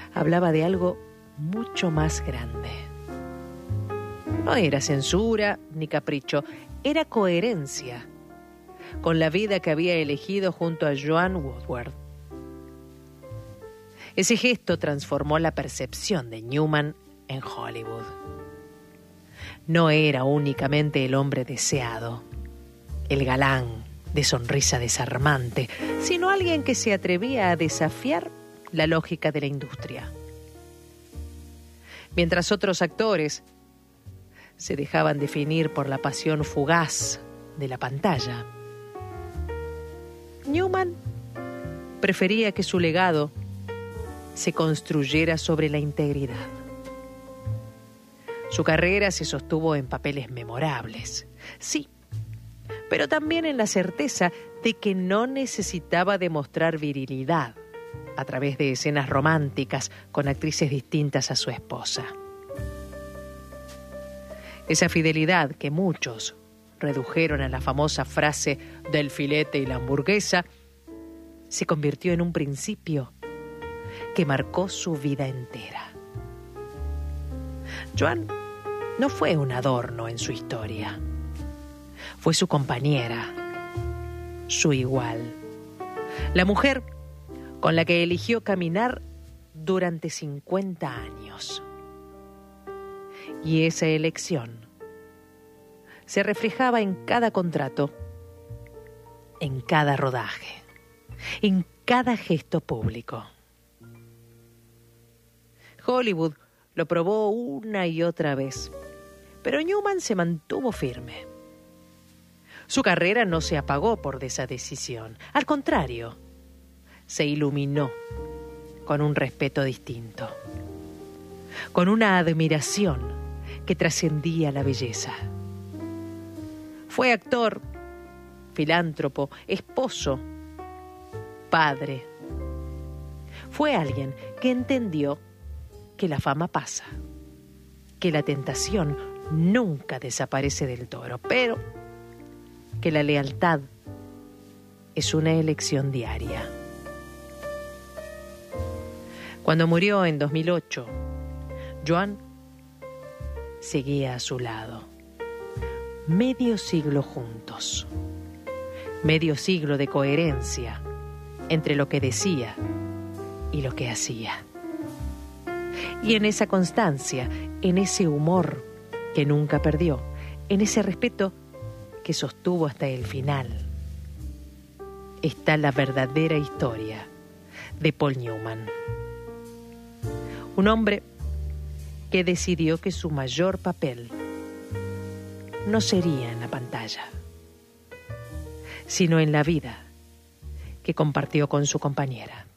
hablaba de algo mucho más grande. No era censura ni capricho, era coherencia con la vida que había elegido junto a Joan Woodward. Ese gesto transformó la percepción de Newman en Hollywood. No era únicamente el hombre deseado, el galán de sonrisa desarmante, sino alguien que se atrevía a desafiar la lógica de la industria. Mientras otros actores se dejaban definir por la pasión fugaz de la pantalla, Newman prefería que su legado se construyera sobre la integridad. Su carrera se sostuvo en papeles memorables, sí, pero también en la certeza de que no necesitaba demostrar virilidad a través de escenas románticas con actrices distintas a su esposa. Esa fidelidad que muchos redujeron a la famosa frase del filete y la hamburguesa se convirtió en un principio que marcó su vida entera. Joan no fue un adorno en su historia. Fue su compañera, su igual, la mujer con la que eligió caminar durante 50 años. Y esa elección se reflejaba en cada contrato, en cada rodaje, en cada gesto público. Hollywood lo probó una y otra vez, pero Newman se mantuvo firme. Su carrera no se apagó por esa decisión. Al contrario, se iluminó con un respeto distinto, con una admiración que trascendía la belleza. Fue actor, filántropo, esposo, padre. Fue alguien que entendió que la fama pasa, que la tentación nunca desaparece del todo, pero que la lealtad es una elección diaria. Cuando murió en 2008, Joan seguía a su lado. Medio siglo juntos. Medio siglo de coherencia entre lo que decía y lo que hacía. Y en esa constancia, en ese humor que nunca perdió, en ese respeto que sostuvo hasta el final, está la verdadera historia de Paul Newman. Un hombre que decidió que su mayor papel no sería en la pantalla, sino en la vida que compartió con su compañera.